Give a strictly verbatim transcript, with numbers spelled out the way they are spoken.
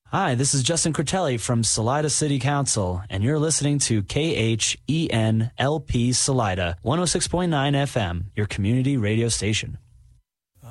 Hi, this is Justin Critelli from Salida City Council, and you're listening to K H E N L P Salida, one oh six point nine F M, your community radio station.